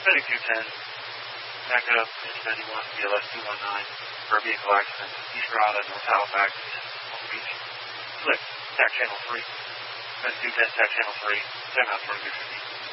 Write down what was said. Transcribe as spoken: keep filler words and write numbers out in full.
Heading two ten. Back up, ninety-one, B L S two one nine, for a vehicle accident, East Rada, North Halifax, Long Beach. Click, tack channel three. Heading two ten, tack channel three, ten out twenty-two fifty.